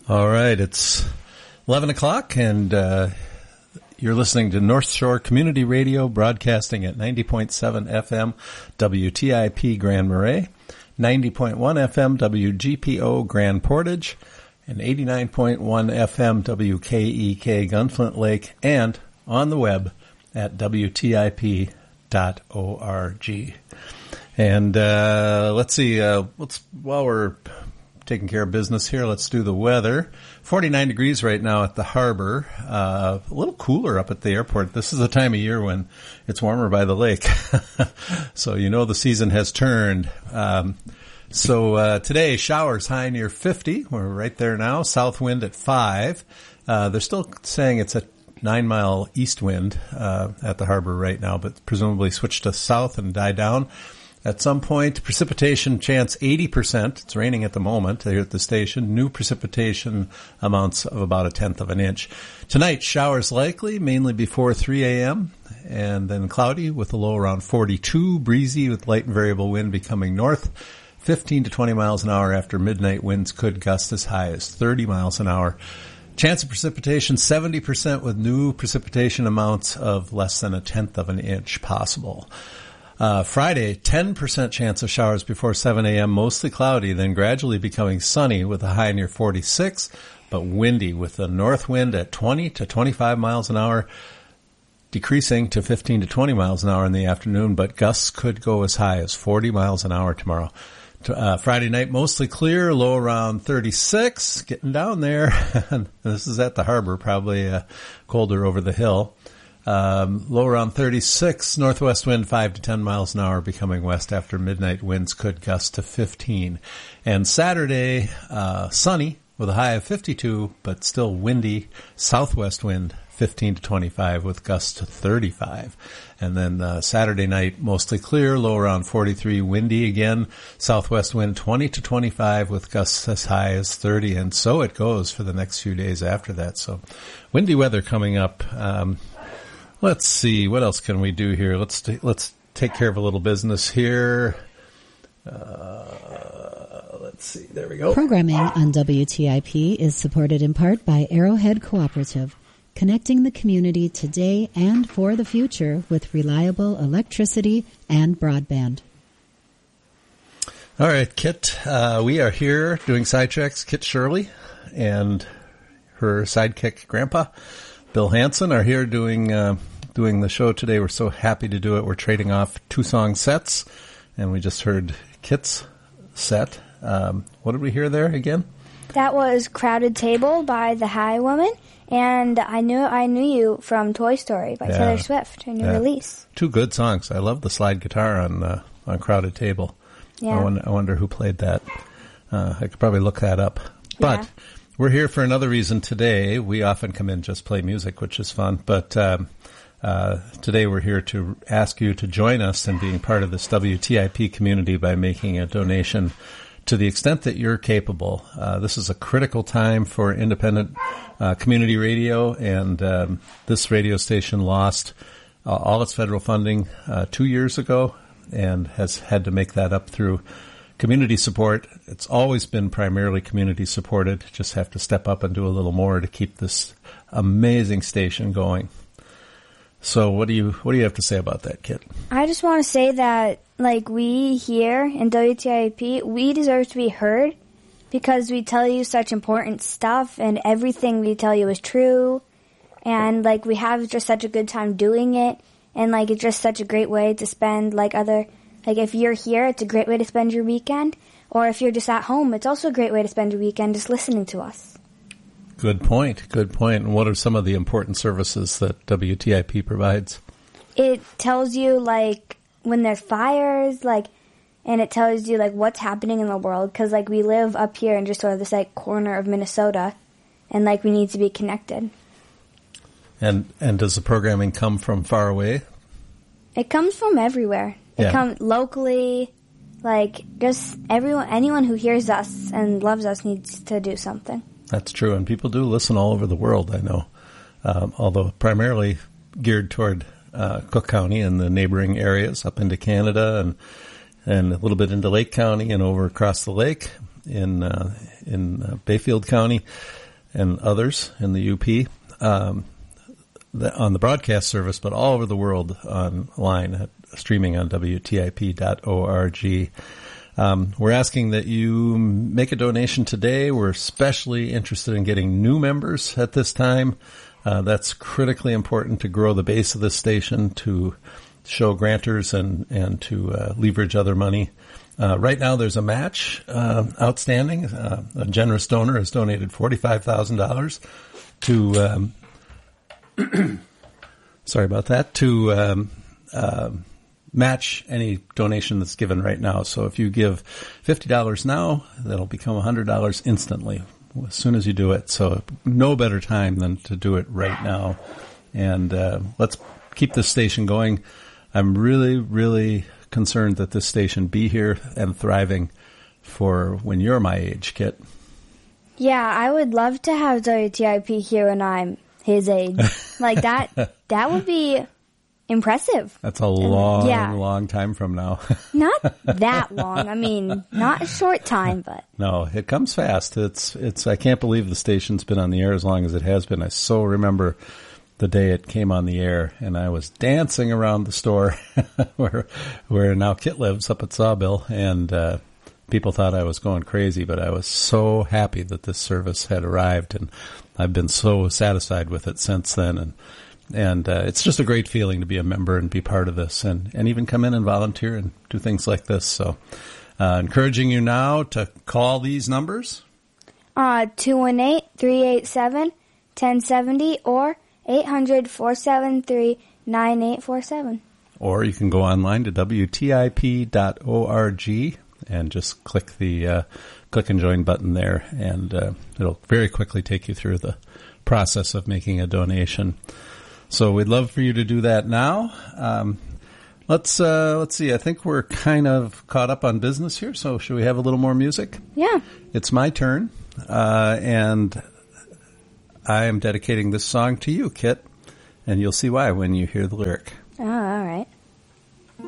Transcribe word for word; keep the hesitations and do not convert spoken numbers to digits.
All right, it's eleven o'clock, and uh, you're listening to North Shore Community Radio, broadcasting at ninety point seven F M W T I P Grand Marais, ninety point one F M W G P O Grand Portage, and eighty-nine point one F M W K E K Gunflint Lake, and on the web at W T I P dot org. And uh, let's see, uh, let's while we're taking care of business here, let's do the weather. forty-nine degrees right now at the harbor. Uh, a little cooler up at the airport. This is the time of year when it's warmer by the lake. So you know the season has turned. Um, so uh, today, showers high near fifty. We're right there now. South wind at five. Uh, they're still saying it's a nine-mile east wind uh, at the harbor right now, but presumably switch to south and die down at some point. Precipitation chance eighty percent. It's raining at the moment here at the station. New precipitation amounts of about a tenth of an inch. Tonight, showers likely, mainly before three a.m., and then cloudy with a low around forty-two, breezy with light and variable wind becoming north, fifteen to twenty miles an hour after midnight. Winds could gust as high as thirty miles an hour. Chance of precipitation seventy percent with new precipitation amounts of less than a tenth of an inch possible. Uh, Friday, ten percent chance of showers before seven a.m., mostly cloudy, then gradually becoming sunny with a high near forty-six, but windy with a north wind at twenty to twenty-five miles an hour, decreasing to fifteen to twenty miles an hour in the afternoon, but gusts could go as high as forty miles an hour tomorrow. Uh, Friday night, mostly clear, low around thirty-six, getting down there. This is at the harbor, probably uh, colder over the hill. Um, low around thirty-six, northwest wind five to ten miles an hour, becoming west after midnight. Winds could gust to fifteen. And Saturday, uh, sunny with a high of fifty-two, but still windy, southwest wind fifteen to twenty-five with gusts to thirty-five. And then uh, Saturday night, mostly clear, low around forty-three, windy again, southwest wind twenty to twenty-five with gusts as high as thirty. And so it goes for the next few days after that. So windy weather coming up. Um, Let's see, what else can we do here? Let's t- let's take care of a little business here. Uh, let's see, there we go. Programming on W T I P is supported in part by Arrowhead Cooperative, connecting the community today and for the future with reliable electricity and broadband. All right, Kit, uh, we are here doing Sidetracks. Kit Shirley and her sidekick, Grandpa Bill Hansen, are here doing uh, doing the show today. We're so happy to do it. We're trading off two song sets, and we just heard Kit's set. Um, what did we hear there again? That was "Crowded Table" by The Highwoman, and I knew I knew you from Toy Story by yeah. Taylor Swift, her new yeah. release. Two good songs. I love the slide guitar on uh, on "Crowded Table." Yeah. I wonder, I wonder who played that. Uh, I could probably look that up, but. Yeah. We're here for another reason today. We often come in just play music, which is fun. But um, uh, today we're here to ask you to join us in being part of this W T I P community by making a donation to the extent that you're capable. Uh, this is a critical time for independent uh, community radio, and um, this radio station lost uh, all its federal funding uh, two years ago and has had to make that up through community support. It's always been primarily community supported. Just have to step up and do a little more to keep this amazing station going. So what do you what do you have to say about that, Kit? I just want to say that, like, we here in W T I P, we deserve to be heard because we tell you such important stuff and everything we tell you is true. And, like, we have just such a good time doing it. And, like, it's just such a great way to spend, like, other... Like, if you're here, it's a great way to spend your weekend. Or if you're just at home, it's also a great way to spend your weekend just listening to us. Good point. Good point. And what are some of the important services that W T I P provides? It tells you, like, when there's fires, like, and it tells you, like, what's happening in the world. Because, like, we live up here in just sort of this, like, corner of Minnesota. And, like, we need to be connected. And and does the programming come from far away? It comes from everywhere. It yeah. comes locally, like, just everyone, anyone who hears us and loves us needs to do something. That's true, and people do listen all over the world, I know, um, although primarily geared toward uh, Cook County and the neighboring areas, up into Canada and and a little bit into Lake County and over across the lake. in uh, in uh, Bayfield County and others in the U P um, the, on the broadcast service, but all over the world online, at, streaming on W T I P dot org. Um, we're asking that you make a donation today. We're especially interested in getting new members at this time. Uh, that's critically important to grow the base of this station, to show grantors and, and to uh, leverage other money. Uh, right now there's a match uh, outstanding. Uh, a generous donor has donated forty-five thousand dollars to, um, sorry about that, to um, uh, match any donation that's given right now. So if you give fifty dollars now, that'll become one hundred dollars instantly as soon as you do it. So no better time than to do it right now. And uh, let's keep this station going. I'm really, really concerned that this station be here and thriving for when you're my age, Kit. Yeah, I would love to have W T I P here when I'm his age. Like that, that would be impressive. That's a long, yeah. long time from now. Not that long. I mean, not a short time, but. No, it comes fast. It's, it's, I can't believe the station's been on the air as long as it has been. I so remember the day it came on the air, and I was dancing around the store where, where now Kit lives up at Sawbill, and, uh, people thought I was going crazy, but I was so happy that this service had arrived, and I've been so satisfied with it since then. And, and, uh, it's just a great feeling to be a member and be part of this, and, and even come in and volunteer and do things like this. So, uh, encouraging you now to call these numbers. Uh, two one eight, three eight seven, one zero seven zero or eight hundred, four seven three, nine eight four seven. Or you can go online to W T I P dot org and just click the uh, click and join button there, and uh, it'll very quickly take you through the process of making a donation. So we'd love for you to do that now. Um, let's uh, let's see. I think we're kind of caught up on business here, so should we have a little more music? Yeah. It's my turn, uh, and I am dedicating this song to you, Kit, and you'll see why when you hear the lyric. Oh, all right.